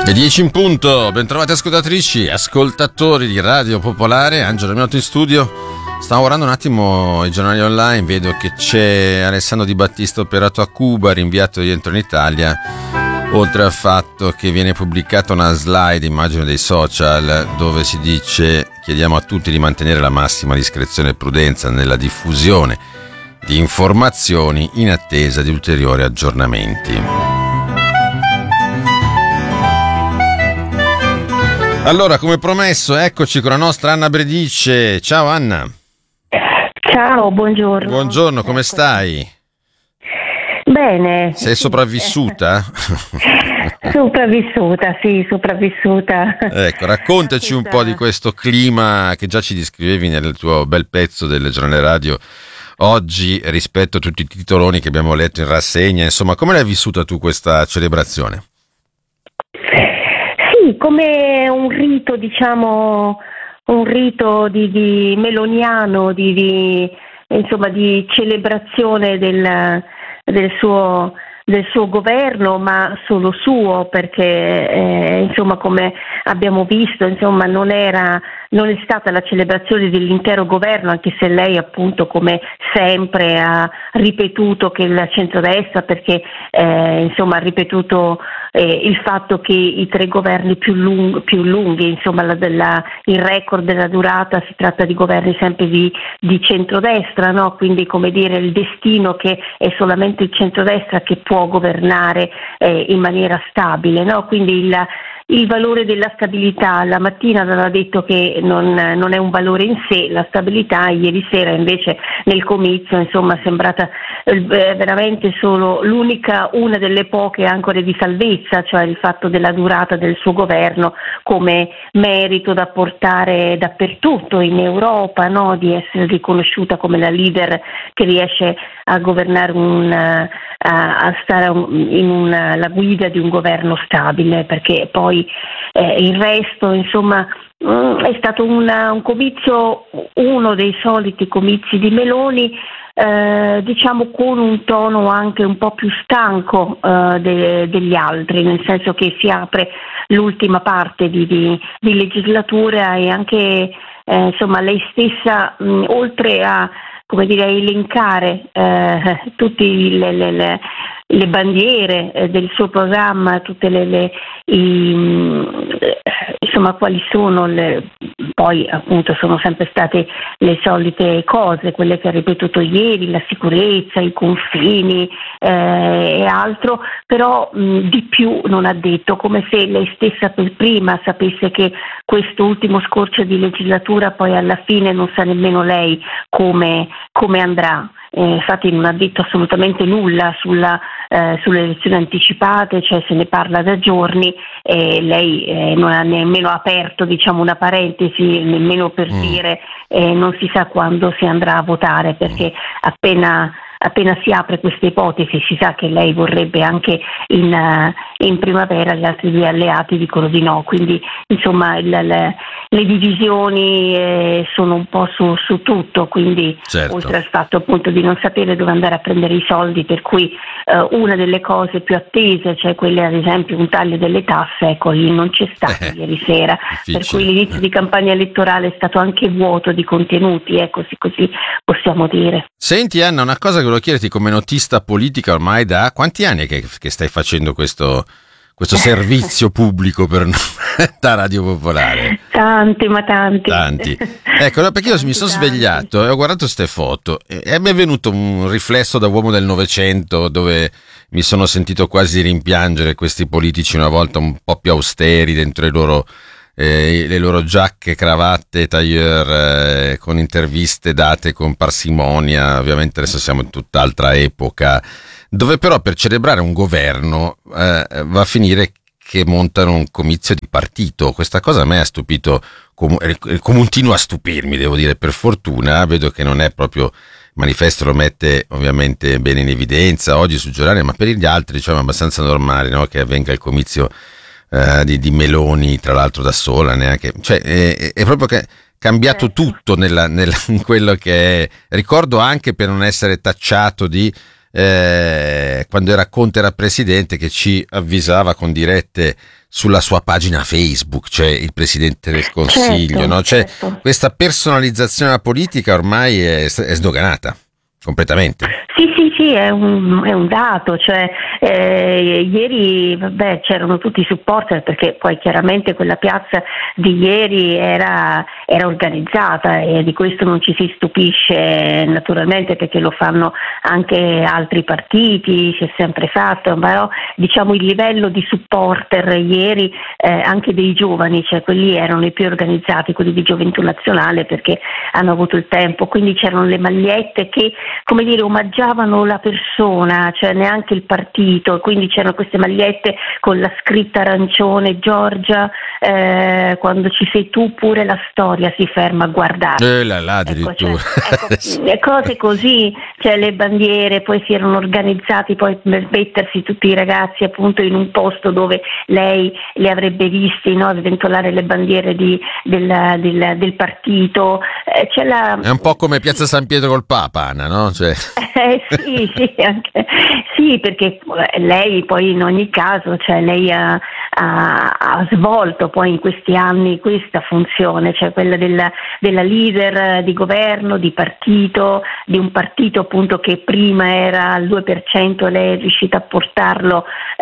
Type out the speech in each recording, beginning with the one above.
Le 10 in punto, bentrovati ascoltatrici, ascoltatori di Radio Popolare. Angelo Miotto in studio. Stavo guardando un attimo i giornali online, vedo che c'è Alessandro Di Battista operato a Cuba, rinviato rientro in Italia, oltre al fatto che viene pubblicata una slide, immagino dei social, dove si dice: chiediamo a tutti di mantenere la massima discrezione e prudenza nella diffusione di informazioni in attesa di ulteriori aggiornamenti. Allora, come promesso, eccoci con la nostra Anna Bredice. Ciao Anna. Ciao, buongiorno. Buongiorno, come stai? Bene. Sei sopravvissuta? Sopravvissuta, sì, sopravvissuta. Ecco, raccontaci un po' di questo clima che già ci descrivevi nel tuo bel pezzo del giornale radio oggi, rispetto a tutti i titoloni che abbiamo letto in rassegna. Insomma, come l'hai vissuta tu questa celebrazione? Sì, come un rito, diciamo, un rito di meloniano, insomma, di celebrazione del suo governo, ma solo suo, perché insomma, come abbiamo visto, insomma, non è stata la celebrazione dell'intero governo, anche se lei, appunto, come sempre ha ripetuto che il centrodestra, perché insomma ha ripetuto il fatto che i tre governi più lunghi, insomma il record della durata, si tratta di governi sempre di centrodestra, no? Quindi, come dire, il destino che è solamente il centrodestra che può governare in maniera stabile, no? Quindi il valore della stabilità, la mattina aveva detto che non è un valore in sé la stabilità, ieri sera invece nel comizio, insomma, è sembrata veramente solo una delle poche ancore di salvezza, cioè il fatto della durata del suo governo come merito da portare dappertutto in Europa, no? Di essere riconosciuta come la leader che riesce a governare a stare la guida di un governo stabile, perché poi il resto, insomma, è stato un comizio, uno dei soliti comizi di Meloni, diciamo con un tono anche un po' più stanco degli altri, nel senso che si apre l'ultima parte di legislatura e anche insomma lei stessa, oltre a, come dire, elencare tutte le bandiere del suo programma, tutte insomma, quali sono poi appunto sono sempre state le solite cose, quelle che ha ripetuto ieri, la sicurezza, i confini e altro, però di più non ha detto, come se lei stessa per prima sapesse che questo ultimo scorcio di legislatura poi alla fine non sa nemmeno lei come andrà. Infatti non ha detto assolutamente nulla sulle elezioni anticipate, cioè se ne parla da giorni e lei non ha nemmeno aperto, diciamo, una parentesi, nemmeno per dire non si sa quando si andrà a votare, perché appena si apre questa ipotesi si sa che lei vorrebbe anche in primavera, gli altri due alleati dicono di no, quindi insomma le divisioni sono un po' su tutto, quindi certo. Oltre al fatto appunto di non sapere dove andare a prendere i soldi, per cui una delle cose più attese, cioè quelle ad esempio un taglio delle tasse, ecco, lì non c'è stato ieri sera, difficile. Per cui l'inizio di campagna elettorale è stato anche vuoto di contenuti, così possiamo dire. Senti Anna, una cosa che volevo chiederti, come notista politica ormai da quanti anni che stai facendo questo servizio pubblico da Radio Popolare? Tanti. Ecco, perché io mi sono svegliato e ho guardato queste foto e mi è venuto un riflesso da uomo del Novecento, dove mi sono sentito quasi rimpiangere questi politici una volta un po' più austeri dentro le loro giacche, cravatte, tailleur, con interviste date con parsimonia. Ovviamente adesso siamo in tutt'altra epoca, dove però per celebrare un governo va a finire che montano un comizio di partito. Questa cosa a me ha stupito, continua a stupirmi, devo dire, per fortuna. Vedo che non è proprio, il manifesto lo mette ovviamente bene in evidenza oggi sul giornale, ma per gli altri, diciamo, è abbastanza normale, no? Che avvenga il comizio di Meloni, tra l'altro da sola, neanche, cioè è proprio che cambiato tutto in quello che è. Ricordo anche, per non essere tacciato di quando era Conte era presidente, che ci avvisava con dirette sulla sua pagina Facebook, cioè il Presidente del Consiglio, certo, no? Cioè, certo. questa personalizzazione della politica ormai è sdoganata completamente. Sì, è un dato, cioè ieri c'erano tutti i supporter, perché poi chiaramente quella piazza di ieri era organizzata, e di questo non ci si stupisce naturalmente, perché lo fanno anche altri partiti, si è sempre fatto, però diciamo il livello di supporter ieri anche dei giovani, cioè quelli erano i più organizzati, quelli di Gioventù Nazionale, perché hanno avuto il tempo, quindi c'erano le magliette che, come dire, omaggiavano la persona, cioè neanche il partito, quindi c'erano queste magliette con la scritta arancione: Giorgia, quando ci sei tu pure la storia si ferma a guardare. Addirittura. Cose così, cioè le bandiere, poi si erano organizzati poi per mettersi tutti i ragazzi appunto in un posto dove lei li avrebbe visti, no, sventolare le bandiere del partito. È un po' come Piazza San Pietro col Papa, Anna, no? Cioè... Sì, perché lei poi in ogni caso, cioè lei ha svolto poi in questi anni questa funzione, cioè quella della leader di governo, di partito, di un partito appunto che prima era al 2%, lei è riuscita a portarlo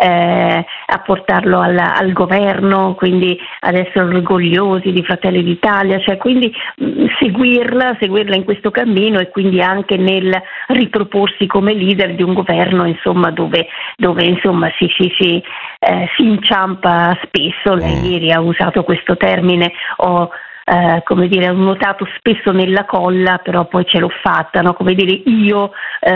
al governo, quindi adesso orgogliosi di Fratelli d'Italia, cioè quindi seguirla in questo cammino, e quindi anche nel riproporsi come leader di un governo, insomma, dove insomma si inciampa spesso. Lei ieri ha usato questo termine, ho notato spesso nella colla, però poi ce l'ho fatta, no? Come dire, io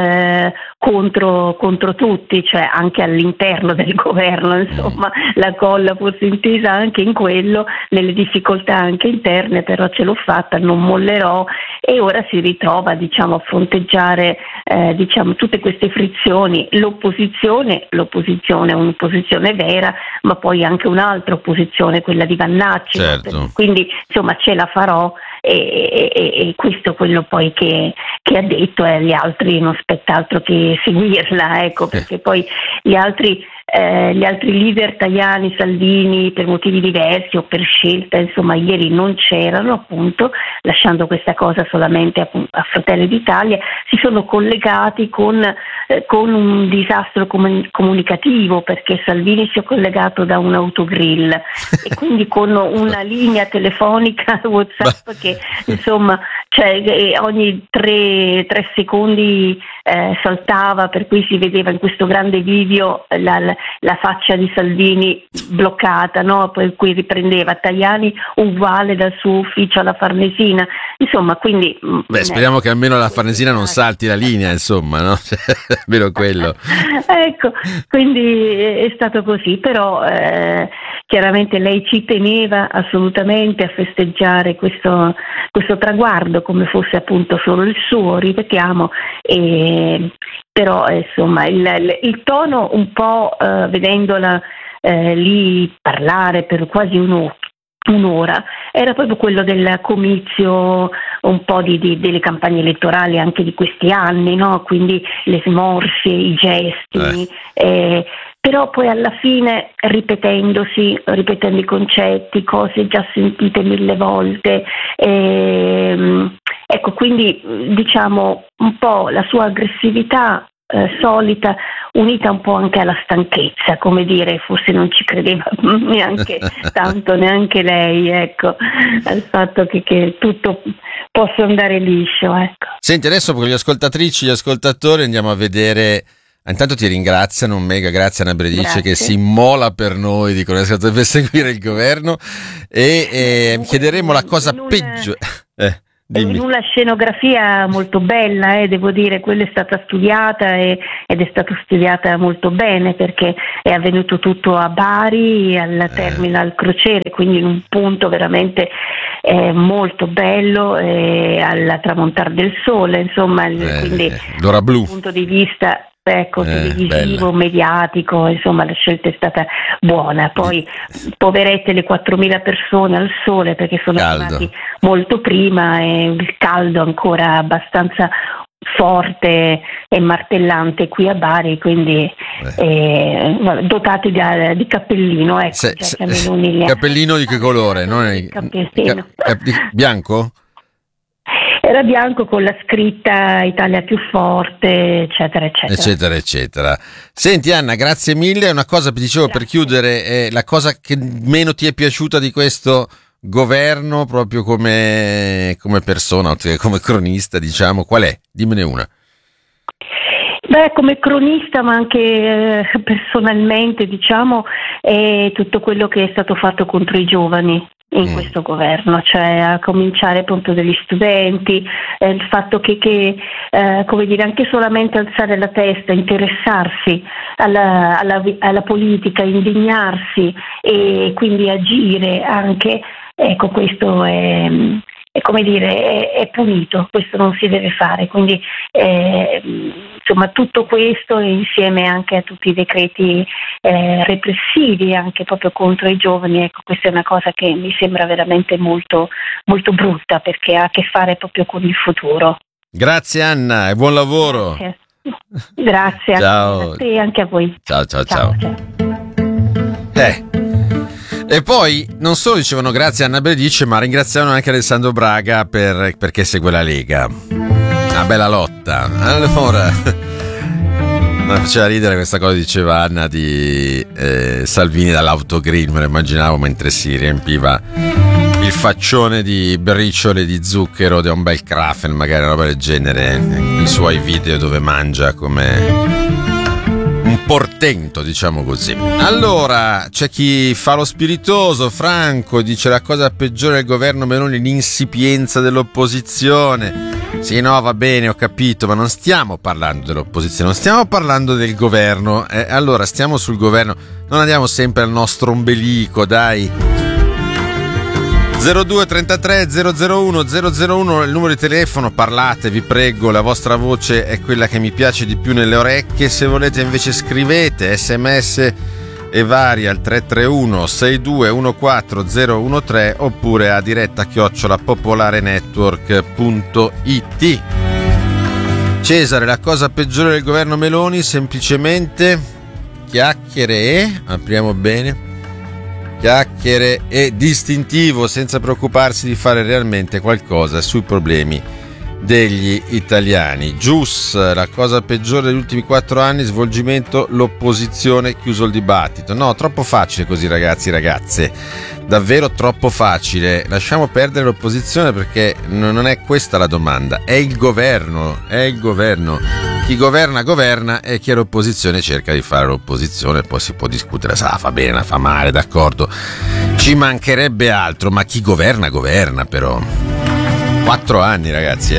contro tutti, cioè anche all'interno del governo, insomma, la colla forse intesa anche in quello, nelle difficoltà anche interne, però ce l'ho fatta, non mollerò, e ora si ritrova, diciamo, a fronteggiare tutte queste frizioni, l'opposizione è un'opposizione vera, ma poi anche un'altra opposizione, quella di Vannacci, certo. Quindi insomma ce la farò, e questo è quello poi che ha detto, e agli altri non spetta altro che seguirla, ecco, perché poi gli altri leader Tajani, Salvini, per motivi diversi o per scelta, insomma, ieri non c'erano, appunto, lasciando questa cosa solamente a Fratelli d'Italia. Si sono collegati con un disastro comunicativo, perché Salvini si è collegato da un autogrill e quindi con una linea telefonica WhatsApp che insomma, cioè, ogni 3 secondi saltava, per cui si vedeva in questo grande video la faccia di Salvini bloccata, no? Per cui riprendeva Tajani uguale dal suo ufficio alla Farnesina, insomma, quindi speriamo che almeno la Farnesina non salti la linea, insomma, no? Almeno quello. Ecco, quindi è stato così, però chiaramente lei ci teneva assolutamente a festeggiare questo traguardo come fosse appunto solo il suo, ripetiamo, però insomma il tono, un po' vedendola lì parlare per quasi un'ora, era proprio quello del comizio, un po' delle campagne elettorali anche di questi anni, no? Quindi le smorfie, i gesti, però poi alla fine ripetendo i concetti, cose già sentite 1000 volte, ecco, quindi diciamo un po' la sua aggressività solita, unita un po' anche alla stanchezza, come dire, forse non ci credeva neanche tanto neanche lei, ecco, al fatto che tutto possa andare liscio, ecco. Senti, adesso per gli ascoltatrici e gli ascoltatori andiamo a vedere. Intanto ti ringraziano, un mega grazie Anna Bredice, che si immola per noi, dicono, per seguire il governo, e chiederemo la cosa peggiore. In una scenografia molto bella, devo dire, quella è stata studiata ed è stata studiata molto bene, perché è avvenuto tutto a Bari, al Terminal Crociere, quindi in un punto veramente molto bello, al tramontare del sole, insomma, quindi l'ora blu. dal punto di vista televisivo, mediatico, insomma la scelta è stata buona. Poi poverette le 4.000 persone al sole, perché sono arrivati molto prima, e il caldo ancora abbastanza forte e martellante qui a Bari, quindi dotati di cappellino, ecco. Cappellino di che colore? Bianco? Era bianco con la scritta Italia più forte, eccetera, eccetera. Eccetera, eccetera. Senti Anna, grazie mille. Una cosa vi dicevo per chiudere, la cosa che meno ti è piaciuta di questo governo, proprio come persona, come cronista, diciamo, qual è? Dimmene una. Beh, come cronista, ma anche personalmente, diciamo, è tutto quello che è stato fatto contro i giovani in questo governo, cioè a cominciare proprio dagli studenti, il fatto che come dire, anche solamente alzare la testa, interessarsi alla politica, indignarsi e quindi agire anche, ecco, questo è come dire, è punito, questo non si deve fare, quindi insomma tutto questo insieme anche a tutti i decreti repressivi anche proprio contro i giovani, ecco, questa è una cosa che mi sembra veramente molto, molto brutta, perché ha a che fare proprio con il futuro. Grazie Anna e buon lavoro. Grazie. Ciao. A te e anche a voi. Ciao. E poi non solo dicevano grazie a Anna Bredice, ma ringraziavano anche Alessandro Braga perché segue la Lega. Una bella lotta. Allora, mi faceva ridere questa cosa, diceva Anna, di Salvini dall'autogrill, me lo immaginavo mentre si riempiva il faccione di briciole di zucchero da un bel Krafen, magari una roba del genere, i suoi video dove mangia come un portento, diciamo così. Allora, c'è chi fa lo spiritoso, Franco, dice la cosa peggiore del governo Meloni, l'insipienza dell'opposizione. Sì, no, va bene, ho capito, ma non stiamo parlando dell'opposizione, non stiamo parlando del governo. Allora, stiamo sul governo, non andiamo sempre al nostro ombelico, dai. 02 33 001 001 il numero di telefono, parlate, vi prego, la vostra voce è quella che mi piace di più nelle orecchie. Se volete invece scrivete sms e vari al 331 6214013 oppure a diretta @popolarenetwork.it. Cesare, la cosa peggiore del governo Meloni, semplicemente chiacchiere, apriamo bene, chiacchiere e distintivo, senza preoccuparsi di fare realmente qualcosa sui problemi degli italiani. Gius, la cosa peggiore degli ultimi 4 anni, svolgimento, l'opposizione, chiuso il dibattito. No, troppo facile così, ragazzi, ragazze, davvero troppo facile. Lasciamo perdere l'opposizione, perché non è questa la domanda, è il governo. Chi governa e chi è l'opposizione cerca di fare l'opposizione, poi si può discutere, fa bene, fa male, d'accordo, ci mancherebbe altro, ma chi governa però. 4 anni, ragazzi,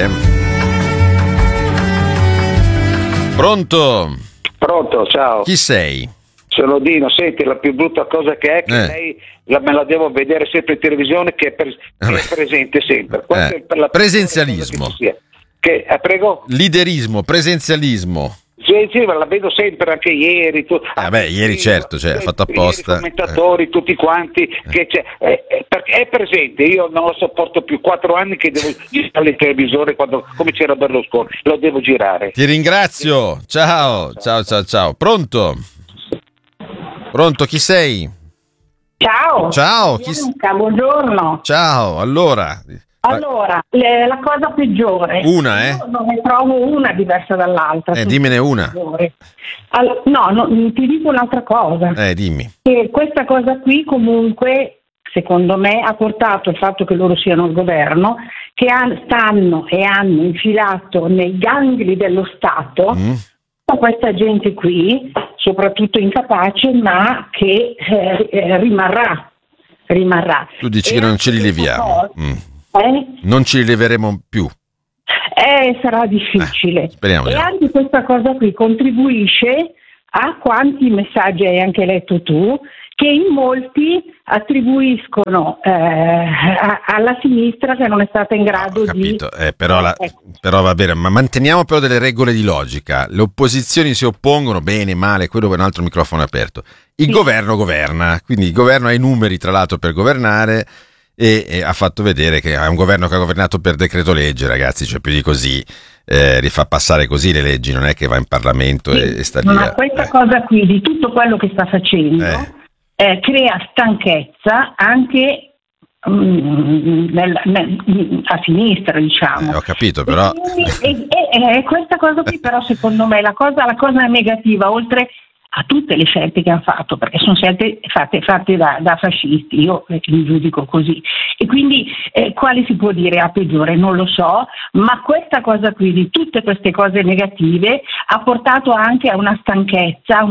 Pronto, ciao. Chi sei? Sono Dino. Senti, la più brutta cosa che è che lei me la devo vedere sempre in televisione, che è presente sempre. È presenzialismo. Prego? Liderismo, presenzialismo. Sì, ma la vedo sempre, anche ieri. Ieri certo, ha fatto apposta. I commentatori, tutti quanti, che è presente. Io non lo sopporto più. 4 anni che devo girare il televisore come c'era Berlusconi, lo devo girare. Ti ringrazio. Ciao. Pronto, chi sei? Ciao. Bianca, buongiorno. Ciao, allora, la cosa peggiore. Una, Io non ne trovo una diversa dall'altra. Dimmene una. Ti dico un'altra cosa. Dimmi. Che questa cosa qui comunque, secondo me, ha portato il fatto che loro siano al governo, che hanno infilato nei gangli dello Stato questa gente qui, soprattutto incapace, ma che rimarrà. Tu dici che non ce li leviamo. Non ci rileveremo più. Sarà difficile. Speriamo. E anche questa cosa qui contribuisce a quanti messaggi hai anche letto tu, che in molti attribuiscono alla sinistra che non è stata in grado di... Però va bene, ma manteniamo però delle regole di logica. Le opposizioni si oppongono, bene, male, quello è un altro microfono aperto. Il governo governa, quindi il governo ha i numeri tra l'altro per governare e ha fatto vedere che è un governo che ha governato per decreto legge, ragazzi, cioè più di così. rifà passare così le leggi, non è che va in Parlamento e sta lì. Ma questa cosa qui, di tutto quello che sta facendo, crea stanchezza anche a sinistra, diciamo. Ho capito, però. E questa cosa qui, però, secondo me, la cosa negativa, oltre a tutte le scelte che hanno fatto, perché sono scelte fatte da fascisti, io li giudico così, e quindi quale si può dire a peggiore non lo so, ma questa cosa qui, di tutte queste cose negative, ha portato anche a una stanchezza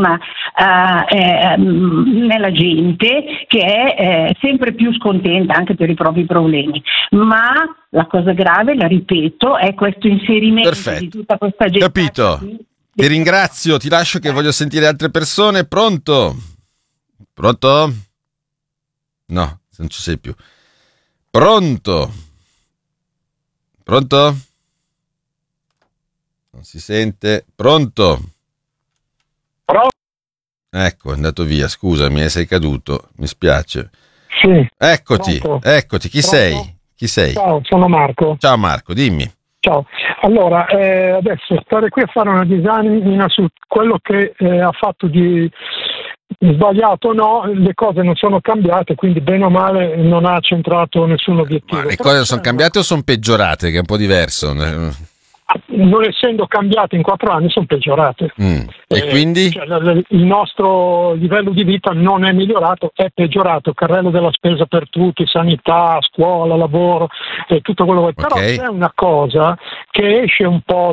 nella gente, che è sempre più scontenta anche per i propri problemi. Ma la cosa grave, la ripeto, è questo inserimento di tutta questa gente. Capito. Ti ringrazio, ti lascio che voglio sentire altre persone. Pronto? Pronto? No, non ci sei più. Pronto? Pronto? Non si sente. Pronto? Ecco, è andato via, scusami, sei caduto, mi spiace. Sì. Eccoti, chi sei? Chi sei? Ciao, sono Marco. Ciao Marco, dimmi. Ciao, allora adesso stare qui a fare una disamina su quello che ha fatto di sbagliato o no, le cose non sono cambiate, quindi bene o male non ha centrato nessun obiettivo. Ma le cose sono cambiate o sono peggiorate, che è un po' diverso? Non essendo cambiate in 4 anni, sono peggiorate. E quindi? Cioè, il nostro livello di vita non è migliorato, è peggiorato. Carrello della spesa per tutti, sanità, scuola, lavoro, tutto quello che Però c'è una cosa che esce un po'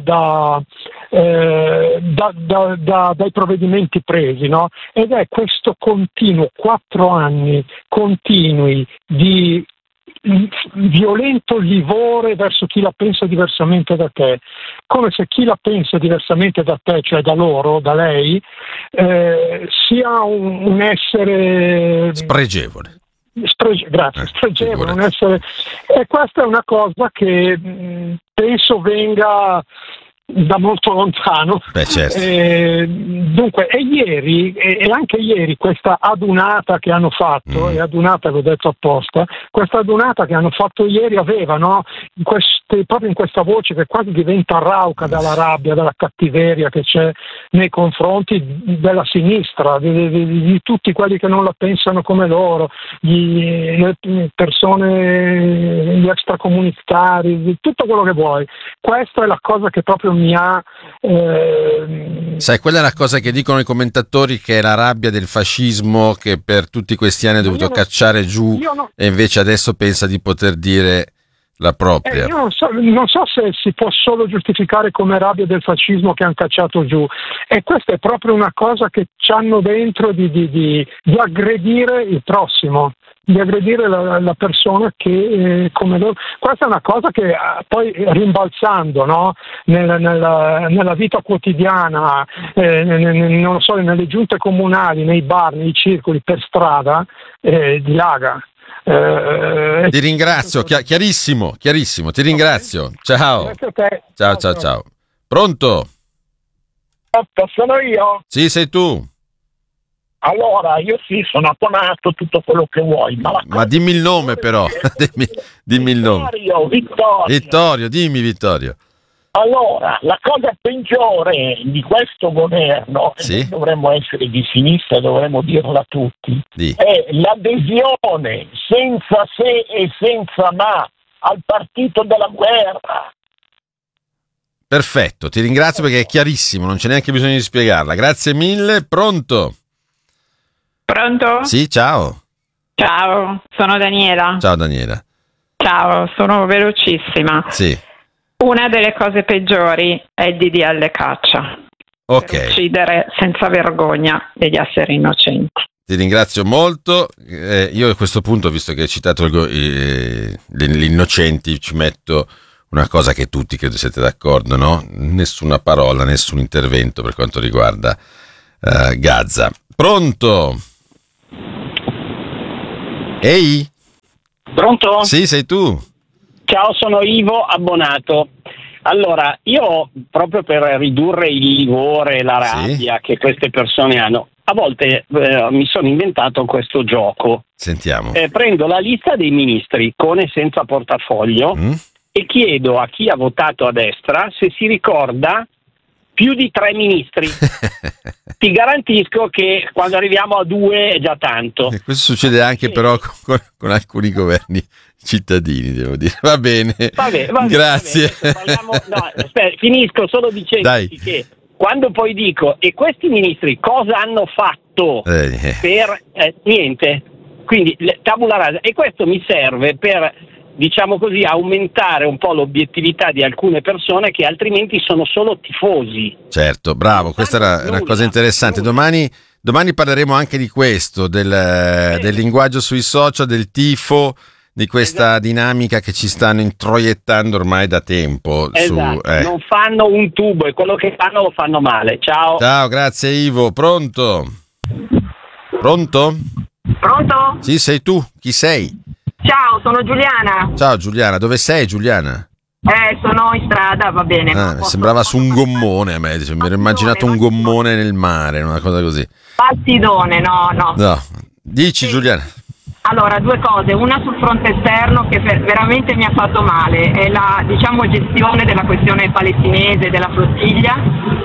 dai provvedimenti presi, no? Ed è questo continuo, 4 anni continui di violento livore verso chi la pensa diversamente da te, come se chi la pensa diversamente da te, cioè da loro, da lei, sia un essere spregevole. Spregevole, un essere. E questa è una cosa che penso venga da molto lontano. Certo. Dunque, e anche ieri questa adunata che hanno fatto, e adunata che ho detto apposta, questa adunata che hanno fatto ieri aveva, no, proprio in questa voce che quasi diventa rauca dalla rabbia, dalla cattiveria che c'è nei confronti della sinistra, di tutti quelli che non la pensano come loro, le persone, gli extracomunitari, di tutto quello che vuoi. Questa è la cosa che proprio mi ha sai, quella è la cosa che dicono i commentatori, che è la rabbia del fascismo che per tutti questi anni ha dovuto cacciare giù, e invece adesso pensa di poter dire la propria. Io non so se si può solo giustificare come rabbia del fascismo che hanno cacciato giù, e questa è proprio una cosa che c'hanno dentro di aggredire il prossimo, di aggredire la persona che come loro. Questa è una cosa che poi rimbalzando, no, nella vita quotidiana, non lo so, nelle giunte comunali, nei bar, nei circoli, per strada, dilaga. Ti ringrazio, chiarissimo, ti ringrazio. Ciao. Ciao. Pronto? Sono io? Sì, sei tu. Allora, io sì, sono abbonato, tutto quello che vuoi. Ma dimmi il nome però, dimmi il nome. Vittorio, dimmi Vittorio. Allora, la cosa peggiore di questo governo, e noi dovremmo essere di sinistra, dovremmo dirla a tutti, è l'adesione senza se e senza ma al partito della guerra. Perfetto, ti ringrazio perché è chiarissimo, non c'è neanche bisogno di spiegarla. Grazie mille. Pronto? Pronto? Sì, ciao. Ciao, sono Daniela. Ciao Daniela. Ciao, sono velocissima. Sì. Una delle cose peggiori è il DDL caccia. Ok. Per uccidere senza vergogna degli esseri innocenti. Ti ringrazio molto. Io a questo punto, visto che hai citato gli innocenti, ci metto una cosa che tutti credo siete d'accordo, no? Nessuna parola, nessun intervento per quanto riguarda Gaza. Pronto? Ehi? Pronto? Sì, sei tu. Ciao, sono Ivo, abbonato. Allora, io proprio per ridurre il livore e la rabbia che queste persone hanno, a volte mi sono inventato questo gioco. Sentiamo. Prendo la lista dei ministri con e senza portafoglio e chiedo a chi ha votato a destra se si ricorda più di 3 ministri. Ti garantisco che quando arriviamo a 2 è già tanto. Questo succede anche però con alcuni governi cittadini, devo dire. Va bene. Grazie. Finisco solo dicendo che quando poi dico, e questi ministri cosa hanno fatto per niente? Quindi tabula rasa. E questo mi serve per, diciamo così, aumentare un po' l'obiettività di alcune persone che altrimenti sono solo tifosi. Certo, bravo, questa era una cosa interessante. Domani parleremo anche di questo, del linguaggio sui social, del tifo, di questa dinamica che ci stanno introiettando ormai da tempo. Non fanno un tubo e quello che fanno lo fanno male. Ciao. Ciao, grazie Ivo. Pronto? Pronto? Sì, sei tu. Chi sei? Ciao, sono Giuliana. Ciao Giuliana, dove sei Giuliana? Sono in strada, va bene. Sembrava su un gommone a me, mi ero immaginato un gommone nel mare, una cosa così. Bastidone, no. Dici Giuliana. Allora, 2 cose, una sul fronte esterno che veramente mi ha fatto male, è la gestione della questione palestinese, della flottiglia,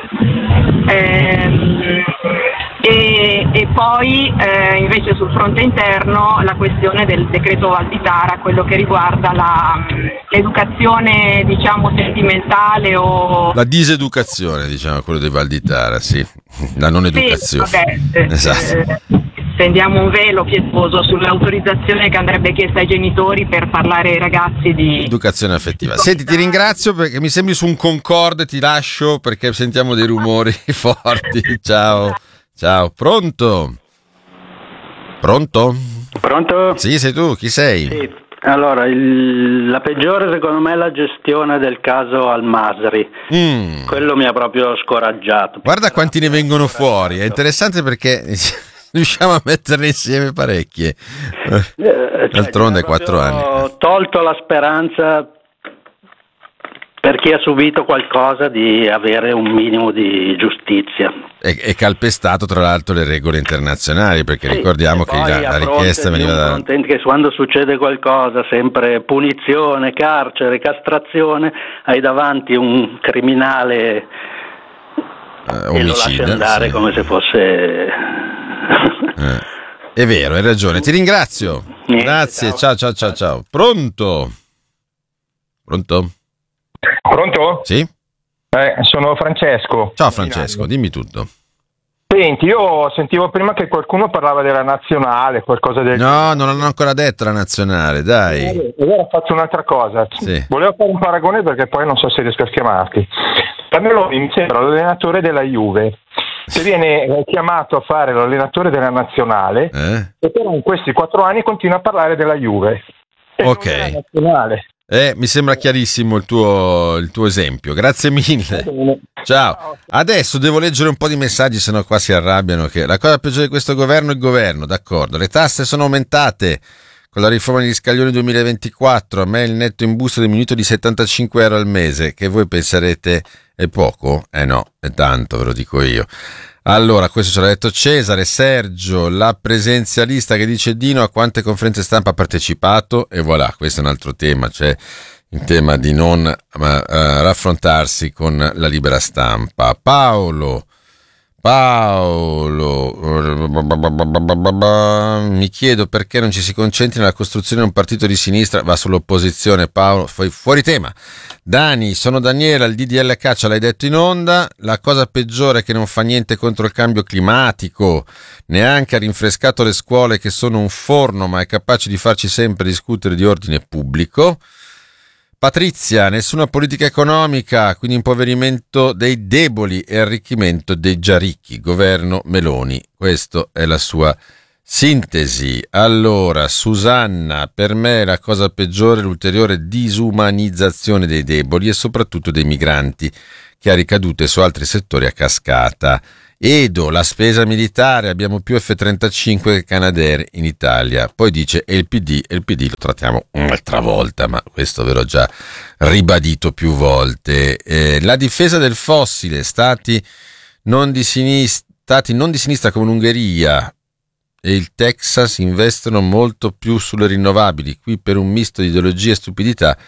e poi invece sul fronte interno la questione del decreto Valditara, quello che riguarda l'educazione, diciamo, sentimentale o... La diseducazione, diciamo, quello di Valditara, sì, la non educazione. Sì, vabbè, esatto. Stendiamo un velo pietoso sull'autorizzazione che andrebbe chiesta ai genitori per parlare ai ragazzi di educazione affettiva. Senti, ti ringrazio perché mi sembri su un Concorde, ti lascio perché sentiamo dei rumori forti. Ciao. Pronto? Sì, sei tu, chi sei? Sì. Allora, la peggiore secondo me è la gestione del caso Al-Masri. Quello mi ha proprio scoraggiato. Guarda quanti ne vengono fuori, è interessante perché riusciamo a metterne insieme parecchie. D'altronde 4 anni. Ho tolto la speranza per chi ha subito qualcosa di avere un minimo di giustizia. E calpestato tra l'altro le regole internazionali, perché ricordiamo che la richiesta veniva da... Che quando succede qualcosa, sempre punizione, carcere, castrazione, hai davanti un criminale omicida, e lo lasci andare come se fosse... È vero, hai ragione, ti ringrazio. Grazie, ciao. Pronto? Sì? Sono Francesco. Ciao Francesco, dimmi tutto. Senti, io sentivo prima che qualcuno parlava della nazionale, qualcosa del... No, non hanno ancora detto la nazionale, dai. Allora faccio un'altra cosa. Sì. Volevo fare un paragone perché poi non so se riesco a chiamarti. Meloni mi sembra l'allenatore della Juve, che viene chiamato a fare l'allenatore della nazionale, e però in questi 4 anni continua a parlare della Juve. Ok. Della nazionale. Mi sembra chiarissimo il tuo esempio, grazie mille. Ciao. Adesso devo leggere un po' di messaggi, sennò qua si arrabbiano. Che la cosa peggiore di questo governo è il governo, d'accordo. Le tasse sono aumentate con la riforma degli scaglioni 2024. A me il netto in busta è diminuito di 75 euro al mese, che voi penserete è poco? No, è tanto, ve lo dico io. Allora, questo ce l'ha detto Cesare. Sergio, la presenzialista che dice Dino, a quante conferenze stampa ha partecipato? E voilà, questo è un altro tema, cioè il tema di non raffrontarsi con la libera stampa. Paolo, mi chiedo perché non ci si concentri nella costruzione di un partito di sinistra, va sull'opposizione. Paolo, fuori tema. Dani, sono Daniela, il DDL caccia l'hai detto in onda, la cosa peggiore è che non fa niente contro il cambio climatico, neanche ha rinfrescato le scuole che sono un forno, ma è capace di farci sempre discutere di ordine pubblico. Patrizia, nessuna politica economica, quindi impoverimento dei deboli e arricchimento dei già ricchi, governo Meloni, questa è la sua sintesi. Allora, Susanna, per me la cosa peggiore è l'ulteriore disumanizzazione dei deboli e soprattutto dei migranti, che ha ricadute su altri settori a cascata. Edo, la spesa militare, abbiamo più F-35 che Canadair in Italia. Poi dice, e il PD lo trattiamo un'altra volta, ma questo ve l'ho già ribadito più volte. La difesa del fossile, stati non di sinistra come l'Ungheria e il Texas investono molto più sulle rinnovabili. Qui per un misto di ideologia e stupidità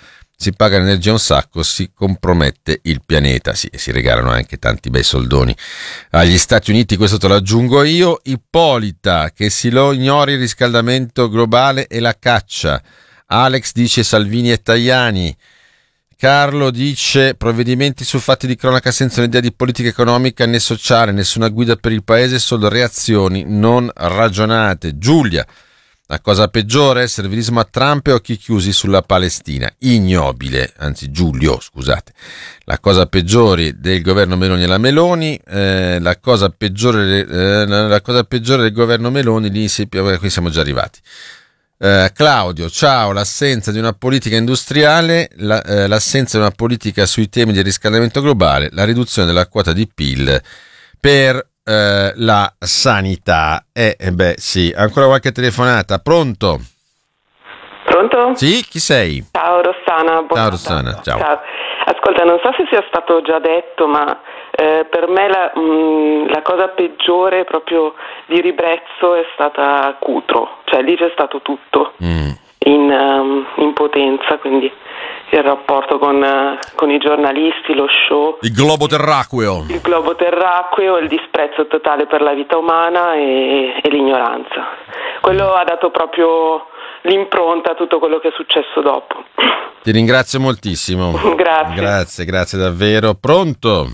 si paga l'energia un sacco, si compromette il pianeta. Sì, e si regalano anche tanti bei soldoni agli Stati Uniti, questo te lo aggiungo io. Ippolita, che si lo ignori il riscaldamento globale e la caccia. Alex dice Salvini e Tajani. Carlo dice provvedimenti su fatti di cronaca senza un'idea di politica economica né sociale, nessuna guida per il paese, solo reazioni non ragionate. Giulia, la cosa peggiore è servilismo a Trump e occhi chiusi sulla Palestina. Ignobile, anzi Giulio, scusate. La cosa peggiore del governo Meloni è la Meloni, la cosa peggiore del governo Meloni, qui siamo già arrivati. Claudio, ciao, l'assenza di una politica industriale, l'assenza di una politica sui temi del riscaldamento globale, la riduzione della quota di PIL per la sanità. Sì, ancora qualche telefonata. Pronto? Pronto? Sì, chi sei? Ciao Rossana. Ciao Rossana, ciao. Ascolta, non so se sia stato già detto, ma per me la cosa peggiore proprio di ribrezzo è stata Cutro, cioè lì c'è stato tutto in potenza, quindi il rapporto con i giornalisti, lo show, il globo terracqueo, il disprezzo totale per la vita umana e l'ignoranza. Quello ha dato proprio l'impronta a tutto quello che è successo dopo. Ti ringrazio moltissimo. Grazie davvero. Pronto?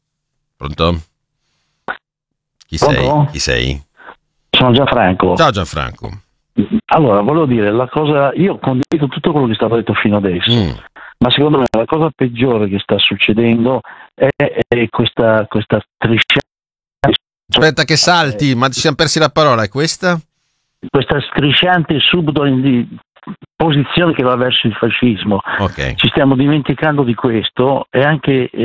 Chi sei? Sono Gianfranco. Ciao Gianfranco. Allora, volevo dire, io condivido tutto quello che è stato detto fino adesso, ma secondo me la cosa peggiore che sta succedendo è questa striscia. Aspetta che salti, ma ci siamo persi la parola, è questa? Questa strisciante posizione che va verso il fascismo. Okay. Ci stiamo dimenticando di questo, e anche i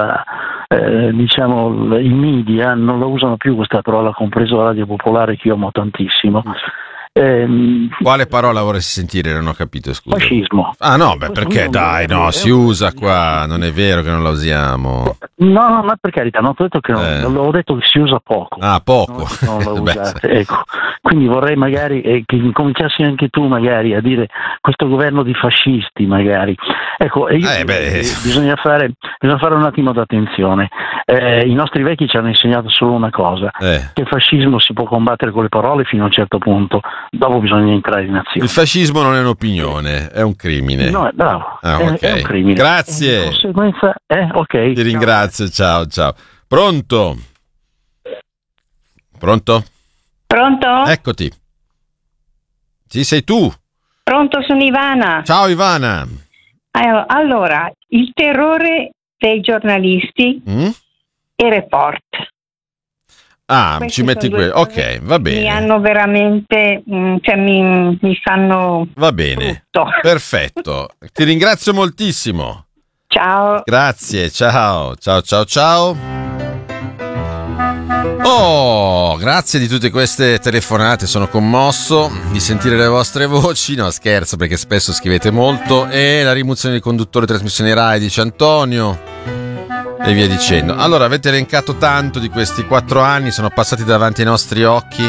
media non la usano più questa parola, compreso la Radio Popolare che io amo tantissimo. Quale parola vorresti sentire? Non ho capito, scusa. Fascismo. Ah no, perché dai, no, si usa qua, non è vero che non la usiamo. No, ma per carità, non ho detto che non l'ho detto che si usa poco. Ah, poco. Non la usate, ecco. Quindi vorrei magari che incominciassi anche tu magari a dire questo governo di fascisti magari. Ecco, bisogna fare un attimo d'attenzione. I nostri vecchi ci hanno insegnato solo una cosa, che il fascismo si può combattere con le parole fino a un certo punto, dopo bisogna entrare in azione. Il fascismo non è un'opinione, è un crimine. No, bravo, okay. È un crimine. Grazie. Di conseguenza, ok. Ti ringrazio, ciao. Pronto? Pronto? Eccoti. Sì, sei tu. Pronto, sono Ivana. Ciao Ivana. Allora, il terrore dei giornalisti e Report. Questi ci metti qui. Ok, va bene. Mi hanno veramente, mi fanno. Va bene. Tutto. Perfetto. Ti ringrazio moltissimo. Ciao. Grazie, ciao. Oh, grazie di tutte queste telefonate, sono commosso di sentire le vostre voci. No, scherzo, perché spesso scrivete molto. E la rimozione del conduttore trasmissione Rai, dice Antonio, e via dicendo. Allora, avete elencato tanto di questi 4 anni, sono passati davanti ai nostri occhi.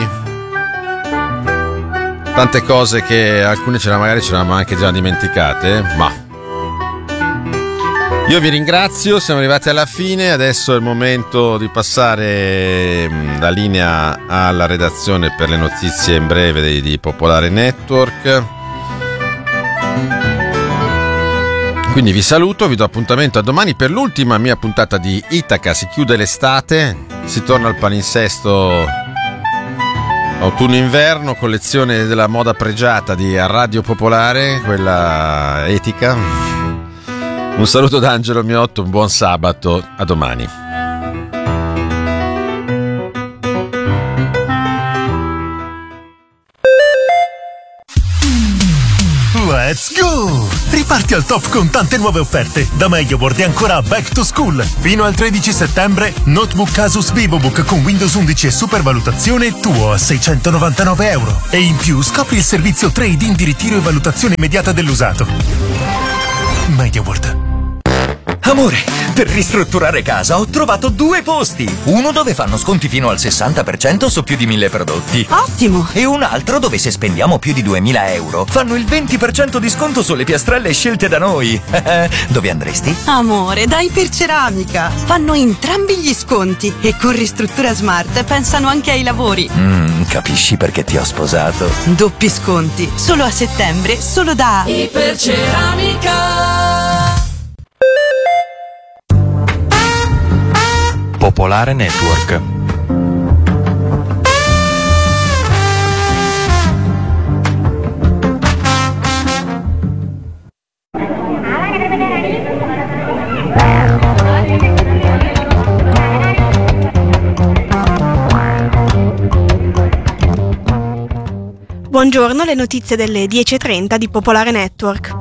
Tante cose che alcune magari ce l'avevamo anche già dimenticate, ma io vi ringrazio, siamo arrivati alla fine, adesso è il momento di passare la linea alla redazione per le notizie in breve di Popolare Network. Quindi vi saluto, vi do appuntamento a domani per l'ultima mia puntata di Itaca. Si chiude l'estate, si torna al palinsesto autunno-inverno, collezione della moda pregiata di Radio Popolare, quella etica. Un saluto da Angelo Miotto, un buon sabato, a domani. Let's go! Riparti al top con tante nuove offerte da MediaWorld e ancora Back to School. Fino al 13 settembre, notebook Asus VivoBook con Windows 11 e supervalutazione tuo a €699. E in più scopri il servizio trade-in di ritiro e valutazione immediata dell'usato. MediaWorld. Amore, per ristrutturare casa ho trovato 2 posti. Uno dove fanno sconti fino al 60% su più di 1000 prodotti. Ottimo! E un altro dove se spendiamo più di 2000 euro fanno il 20% di sconto sulle piastrelle scelte da noi. Dove andresti? Amore, da Iperceramica. Fanno entrambi gli sconti e con Ristruttura Smart pensano anche ai lavori. Capisci perché ti ho sposato? Doppi sconti, solo a settembre, solo da Iperceramica. Popolare Network. Buongiorno, le notizie delle 10:30 di Popolare Network.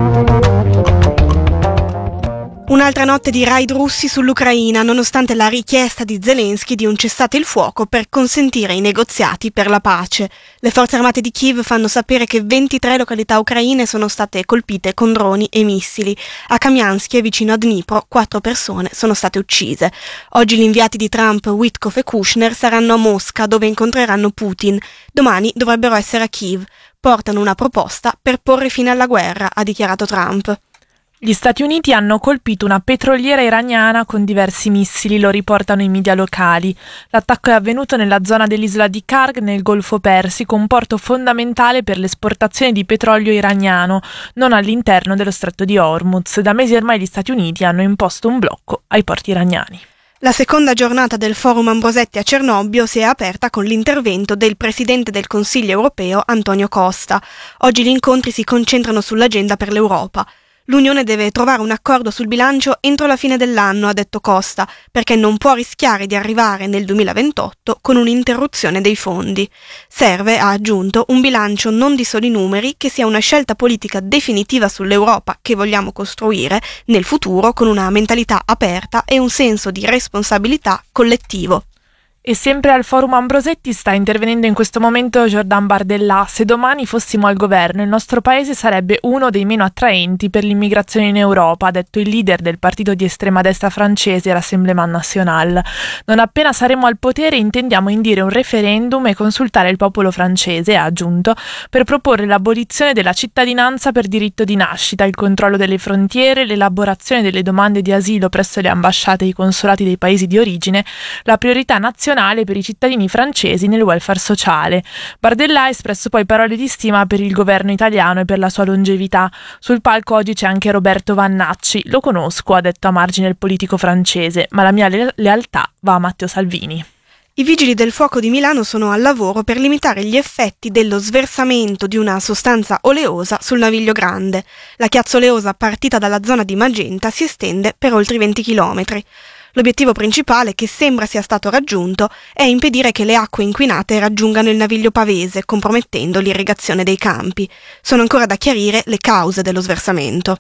Un'altra notte di raid russi sull'Ucraina, nonostante la richiesta di Zelensky di un cessate il fuoco per consentire i negoziati per la pace. Le forze armate di Kiev fanno sapere che 23 località ucraine sono state colpite con droni e missili. A Kamiansk, vicino a Dnipro, 4 persone sono state uccise. Oggi gli inviati di Trump, Witkoff e Kushner, saranno a Mosca, dove incontreranno Putin. Domani dovrebbero essere a Kiev. Portano una proposta per porre fine alla guerra, ha dichiarato Trump. Gli Stati Uniti hanno colpito una petroliera iraniana con diversi missili, lo riportano i media locali. L'attacco è avvenuto nella zona dell'isola di Karg, nel Golfo Persico, un porto fondamentale per l'esportazione di petrolio iraniano, non all'interno dello Stretto di Hormuz. Da mesi ormai gli Stati Uniti hanno imposto un blocco ai porti iraniani. La seconda giornata del Forum Ambrosetti a Cernobbio si è aperta con l'intervento del Presidente del Consiglio europeo Antonio Costa. Oggi gli incontri si concentrano sull'agenda per l'Europa. L'Unione deve trovare un accordo sul bilancio entro la fine dell'anno, ha detto Costa, perché non può rischiare di arrivare nel 2028 con un'interruzione dei fondi. Serve, ha aggiunto, un bilancio non di soli numeri, che sia una scelta politica definitiva sull'Europa che vogliamo costruire nel futuro con una mentalità aperta e un senso di responsabilità collettivo. E sempre al Forum Ambrosetti sta intervenendo in questo momento Jordan Bardella. Se domani fossimo al governo, il nostro paese sarebbe uno dei meno attraenti per l'immigrazione in Europa, ha detto il leader del partito di estrema destra francese, Rassemblement National. Non appena saremo al potere intendiamo indire un referendum e consultare il popolo francese, ha aggiunto, per proporre l'abolizione della cittadinanza per diritto di nascita, il controllo delle frontiere, l'elaborazione delle domande di asilo presso le ambasciate e i consolati dei paesi di origine, la priorità nazionale per i cittadini francesi nel welfare sociale. Bardella ha espresso poi parole di stima per il governo italiano e per la sua longevità. Sul palco oggi c'è anche Roberto Vannacci. Lo conosco, ha detto a margine il politico francese, ma la mia lealtà va a Matteo Salvini. I vigili del fuoco di Milano sono al lavoro per limitare gli effetti dello sversamento di una sostanza oleosa sul Naviglio Grande. La chiazza oleosa partita dalla zona di Magenta si estende per oltre 20 chilometri. L'obiettivo principale, che sembra sia stato raggiunto, è impedire che le acque inquinate raggiungano il Naviglio Pavese, compromettendo l'irrigazione dei campi. Sono ancora da chiarire le cause dello sversamento.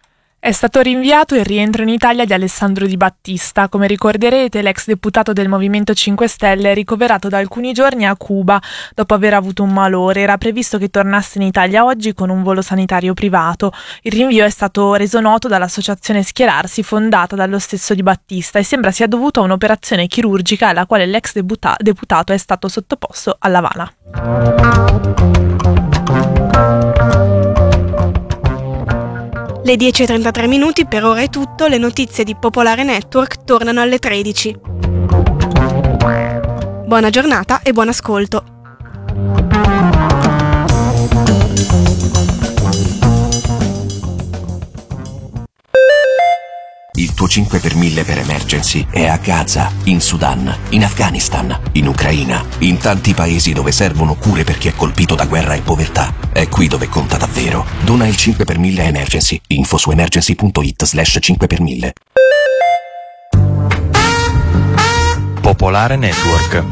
È stato rinviato il rientro in Italia di Alessandro Di Battista. Come ricorderete, l'ex deputato del Movimento 5 Stelle è ricoverato da alcuni giorni a Cuba dopo aver avuto un malore. Era previsto che tornasse in Italia oggi con un volo sanitario privato. Il rinvio è stato reso noto dall'associazione Schierarsi, fondata dallo stesso Di Battista, e sembra sia dovuto a un'operazione chirurgica alla quale l'ex deputato è stato sottoposto a L'Avana. Le 10:33 minuti, per ora è tutto. Le notizie di Popolare Network tornano alle 13. Buona giornata e buon ascolto. Il tuo 5 per 1000 per emergency è a Gaza, in Sudan, in Afghanistan, in Ucraina, in tanti paesi dove servono cure per chi è colpito da guerra e povertà. È qui dove conta davvero. Dona il 5 per 1000 emergency. Info su emergency.it/5 per 1000. Popolare Network.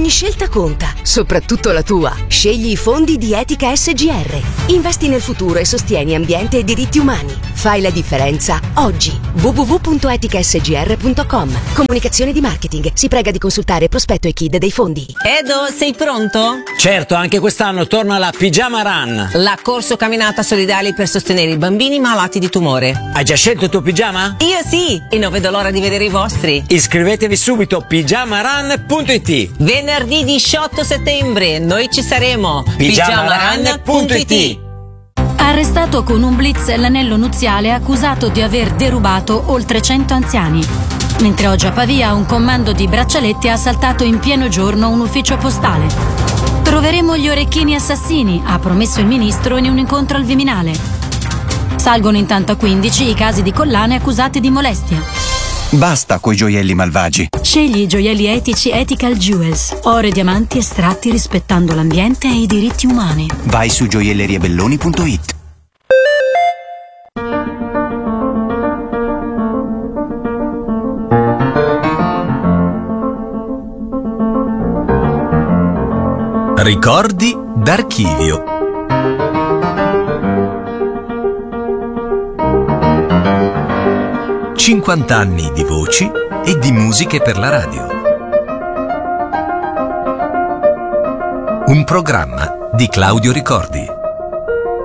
Ogni scelta conta, soprattutto la tua. Scegli i fondi di Etica SGR. Investi nel futuro e sostieni ambiente e diritti umani. Fai la differenza oggi. www.eticasgr.com. Comunicazione di marketing. Si prega di consultare prospetto e KID dei fondi. Edo, sei pronto? Certo, anche quest'anno torna la Pigiama Run. La corso camminata solidale per sostenere i bambini malati di tumore. Hai già scelto il tuo pigiama? Io sì, e non vedo l'ora di vedere i vostri. Iscrivetevi subito pigiamarun.it. Venerdì 18 settembre, noi ci saremo. pigiamarun.it. Arrestato con un blitz l'anello nuziale accusato di aver derubato oltre 100 anziani. Mentre oggi a Pavia un comando di braccialetti ha assaltato in pieno giorno un ufficio postale. Troveremo gli orecchini assassini, ha promesso il ministro in un incontro al Viminale. Salgono intanto a 15 i casi di collane accusate di molestia. Basta coi gioielli malvagi. Scegli i gioielli etici Ethical Jewels. Oro e diamanti estratti rispettando l'ambiente e i diritti umani. Vai su gioielleriabelloni.it. Ricordi d'archivio. Cinquant'anni di voci e di musiche per la radio. Un programma di Claudio Ricordi.